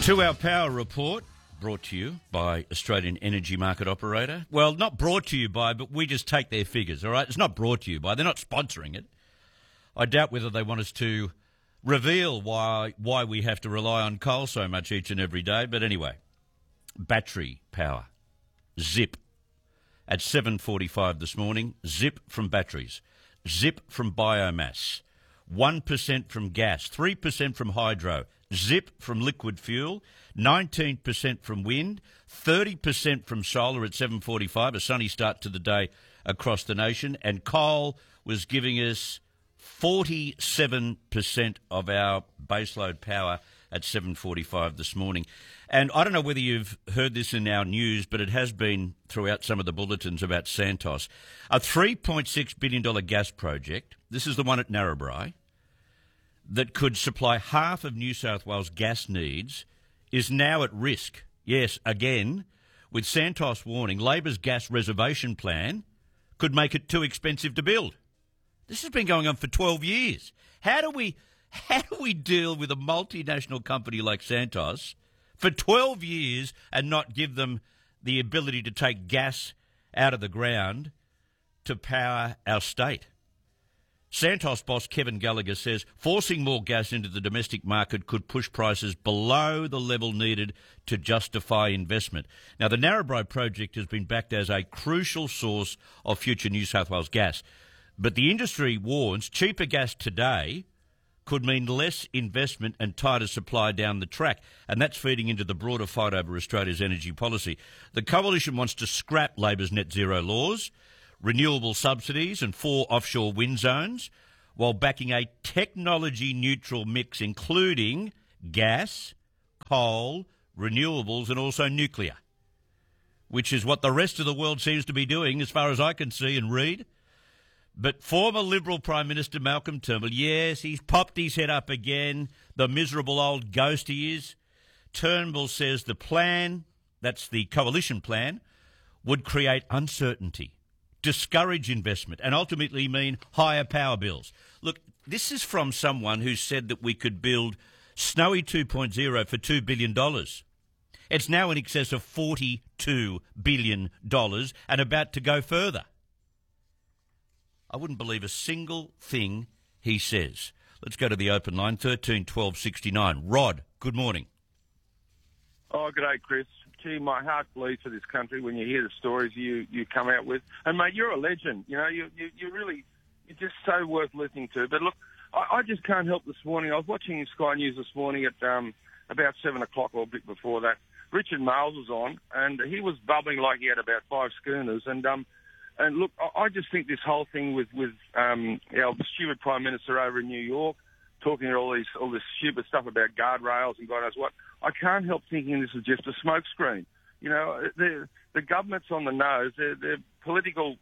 To our power report, brought to you by Australian Energy Market Operator. Well, not brought to you by, but we just take their figures, all right? It's not brought to you by. They're not sponsoring it. I doubt whether they want us to reveal why we have to rely on coal so much each and every day. But anyway, battery power, zip, at 7:45 this morning, zip from batteries, zip from biomass, 1% from gas, 3% from hydro, zip from liquid fuel, 19% from wind, 30% from solar at 7:45, a sunny start to the day across the nation, and coal was giving us 47% of our baseload power at 7:45 this morning. And I don't know whether you've heard this in our news, but it has been throughout some of the bulletins about Santos. A $3.6 billion gas project, this is the one at Narrabri, that could supply half of New South Wales gas needs, is now at risk. Yes, again, with Santos warning Labor's gas reservation plan could make it too expensive to build. This has been going on for 12 years. How do we deal with a multinational company like Santos for 12 years and not give them the ability to take gas out of the ground to power our state? Santos boss Kevin Gallagher says forcing more gas into the domestic market could push prices below the level needed to justify investment. Now, the Narrabri project has been backed as a crucial source of future New South Wales gas. But the industry warns cheaper gas today could mean less investment and tighter supply down the track, and that's feeding into the broader fight over Australia's energy policy. The Coalition wants to scrap Labor's net zero laws, renewable subsidies and 4 offshore wind zones, while backing a technology-neutral mix including gas, coal, renewables and also nuclear, which is what the rest of the world seems to be doing as far as I can see and read. But former Liberal Prime Minister Malcolm Turnbull, yes, he's popped his head up again, the miserable old ghost he is. Turnbull says the plan, that's the coalition plan, would create uncertainty, discourage investment and ultimately mean higher power bills. Look, this is from someone who said that we could build Snowy 2.0 for $2 billion. It's now in excess of $42 billion and about to go further. I wouldn't believe a single thing he says. Let's go to the open line, 13 12 69. Rod, good morning. Oh, g'day, Chris. Gee, my heart bleeds for this country when you hear the stories you come out with. And, mate, you're a legend. You know, you're just so worth listening to. But, look, I just can't help this morning. I was watching Sky News this morning at about 7 o'clock or a bit before that. Richard Marles was on, and he was bubbling like he had about 5 schooners. And look, I just think this whole thing with our stupid Prime Minister over in New York talking all this stupid stuff about guardrails and God knows what, I can't help thinking this is just a smokescreen. You know, the government's on the nose. Their political,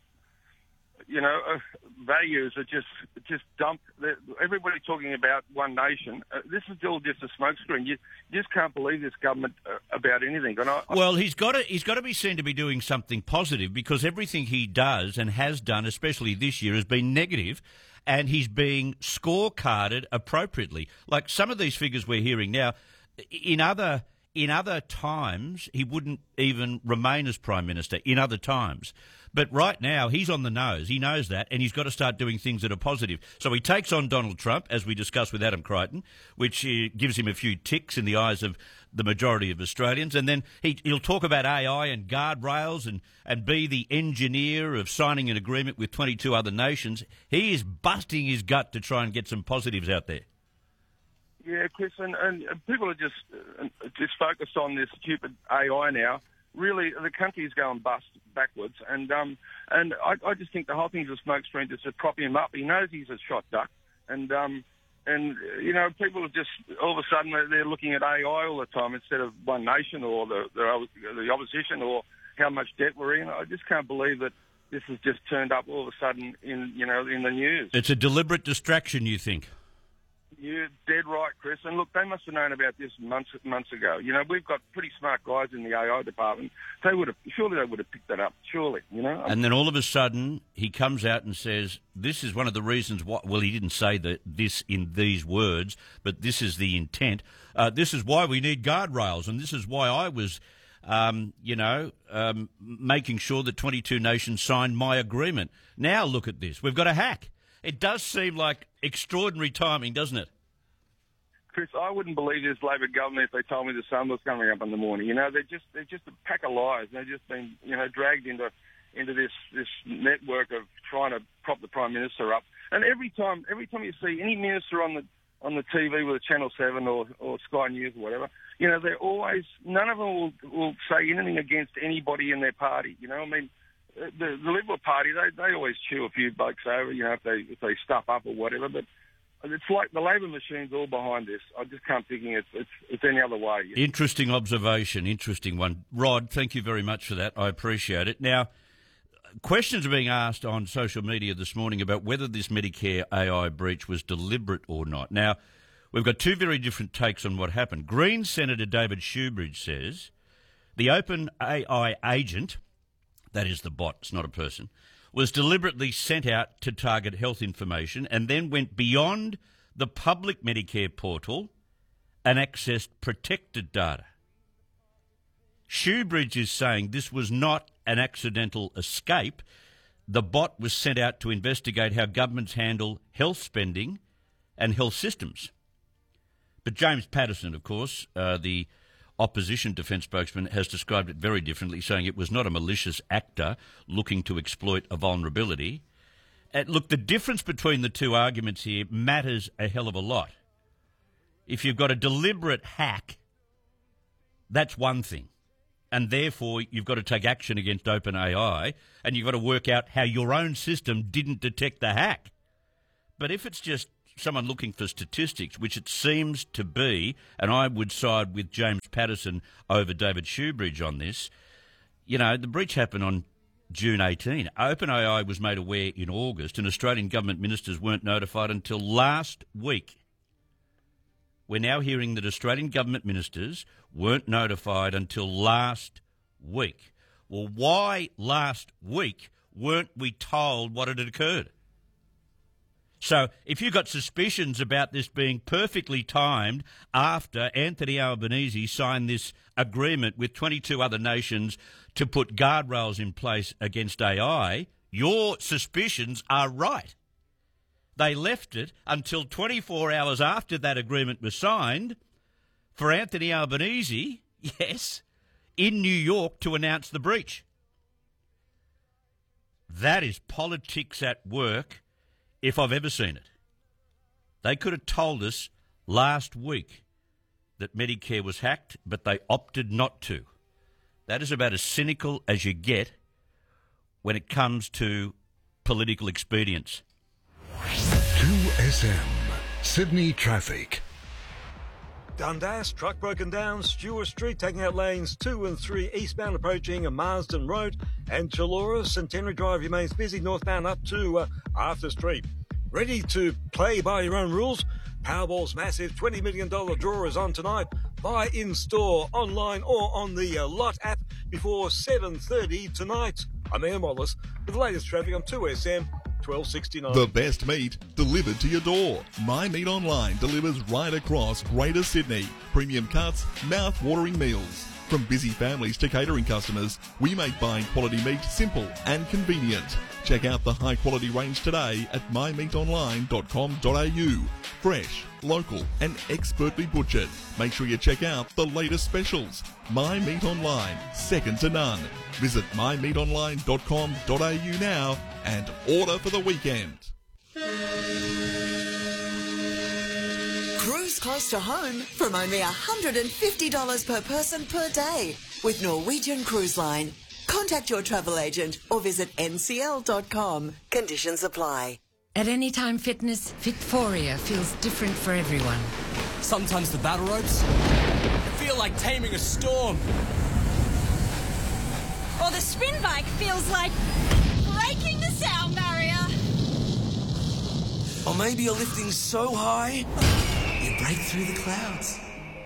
values are just dumped. Everybody talking about one nation. This is still just a smokescreen. You just can't believe this government about anything. Well, he's got to be seen to be doing something positive, because everything he does and has done, especially this year, has been negative, and he's being scorecarded appropriately. Like some of these figures we're hearing now, in other times, he wouldn't even remain as Prime Minister, in other times. But right now, he's on the nose. He knows that, and he's got to start doing things that are positive. So he takes on Donald Trump, as we discussed with Adam Crichton, which gives him a few ticks in the eyes of the majority of Australians. And then he'll talk about AI and guardrails and be the engineer of signing an agreement with 22 other nations. He is busting his gut to try and get some positives out there. Yeah, Chris, and people are just focused on this stupid AI now. Really, the country is going backwards, and I just think the whole thing's a smokescreen just to prop him up. He knows he's a shot duck, and people are just all of a sudden they're looking at AI all the time instead of one nation or the opposition or how much debt we're in. I just can't believe that this has just turned up all of a sudden in the news. It's a deliberate distraction, you think? You're dead right, Chris. And look, they must have known about this months ago. You know, we've got pretty smart guys in the AI department. Surely they would have picked that up. Surely, you know. And then all of a sudden, he comes out and says, "This is one of the reasons why." Well, he didn't say this in these words, but this is the intent. This is why we need guardrails, and this is why I was, making sure that 22 nations signed my agreement. Now look at this. We've got a hack. It does seem like extraordinary timing, doesn't it? Chris, I wouldn't believe this Labor government if they told me the sun was coming up in the morning. You know, they're just a pack of lies. They've just been, dragged into this network of trying to prop the Prime Minister up. And every time you see any minister on the TV with a Channel 7 or Sky News or whatever, they're always, none of them will say anything against anybody in their party. You know, I mean, the Liberal Party, they always chew a few blokes over, if they stuff up or whatever. But it's like the Labor machine's all behind this. I just can't think it's any other way. Interesting observation, interesting one. Rod, thank you very much for that. I appreciate it. Now, questions are being asked on social media this morning about whether this Medicare AI breach was deliberate or not. Now, we've got two very different takes on what happened. Green Senator David Shoebridge says the Open AI agent, that is the bot, it's not a person, was deliberately sent out to target health information and then went beyond the public Medicare portal and accessed protected data. Shoebridge is saying this was not an accidental escape. The bot was sent out to investigate how governments handle health spending and health systems. But James Paterson, of course, the opposition defence spokesman, has described it very differently, saying it was not a malicious actor looking to exploit a vulnerability. Look, the difference between the two arguments here matters a hell of a lot. If you've got a deliberate hack, that's one thing. And therefore, you've got to take action against OpenAI, and you've got to work out how your own system didn't detect the hack. But if it's just someone looking for statistics, which it seems to be, and I would side with James Paterson over David Shoebridge on this, the breach happened on June 18. OpenAI was made aware in August, and Australian government ministers weren't notified until last week. We're now hearing that Australian government ministers weren't notified until last week. Well, why last week weren't we told what had occurred? So if you've got suspicions about this being perfectly timed after Anthony Albanese signed this agreement with 22 other nations to put guardrails in place against AI, your suspicions are right. They left it until 24 hours after that agreement was signed for Anthony Albanese, yes, in New York to announce the breach. That is politics at work, if I've ever seen it. They could have told us last week that Medicare was hacked, but they opted not to. That is about as cynical as you get when it comes to political expedience. 2SM, Sydney traffic. Dundas, truck broken down, Stewart Street taking out lanes 2 and 3 eastbound approaching Marsden Road, and Chullora Centenary Drive remains busy northbound up to Arthur Street. Ready to play by your own rules? Powerball's massive $20 million draw is on tonight. Buy in-store, online or on the Lot app before 7:30 tonight. I'm Ian Wallace with the latest traffic on 2SM 1269. The best meat delivered to your door. My Meat Online delivers right across Greater Sydney. Premium cuts, mouth-watering meals. From busy families to catering customers, we make buying quality meat simple and convenient. Check out the high-quality range today at mymeatonline.com.au. Fresh, local and expertly butchered. Make sure you check out the latest specials. My Meat Online, second to none. Visit mymeatonline.com.au now and order for the weekend. Cruise close to home from only $150 per person per day with Norwegian Cruise Line. Contact your travel agent or visit ncl.com. Conditions apply. At Anytime Fitness, Fitforia feels different for everyone. Sometimes the battle ropes feel like taming a storm. Or the spin bike feels like breaking the sound barrier. Or maybe you're lifting so high you break through the clouds.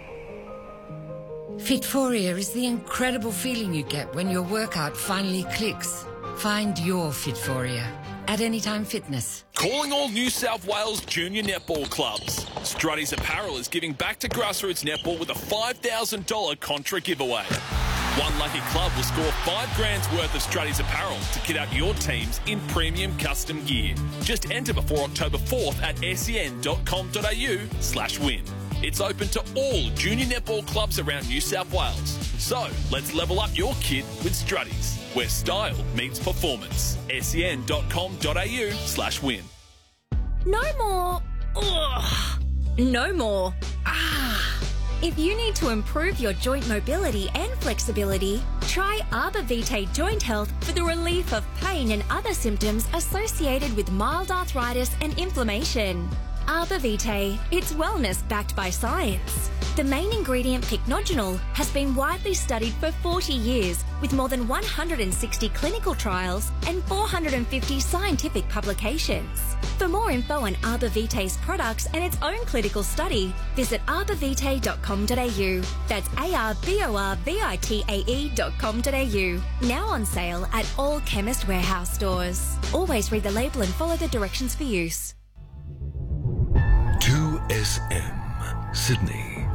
Fitforia is the incredible feeling you get when your workout finally clicks. Find your Fitforia at Anytime Fitness. Calling all New South Wales junior netball clubs. Strutty's Apparel is giving back to grassroots netball with a $5,000 contra giveaway. One lucky club will score $5,000 worth of Strutty's Apparel to kit out your teams in premium custom gear. Just enter before October 4th at sen.com.au/win. It's open to all junior netball clubs around New South Wales. So let's level up your kit with Strutty's, where style meets performance. sen.com.au/win. No more. Ugh. No more. If you need to improve your joint mobility and flexibility, try Arbor Vitae Joint Health for the relief of pain and other symptoms associated with mild arthritis and inflammation. Arbor Vitae, it's wellness backed by science. The main ingredient, pycnogenol, has been widely studied for 40 years with more than 160 clinical trials and 450 scientific publications. For more info on Arbor Vitae's products and its own clinical study, visit arborvitae.com.au. That's ARBORVITAE.com.au. Now on sale at all Chemist Warehouse stores. Always read the label and follow the directions for use. 2SM Sydney.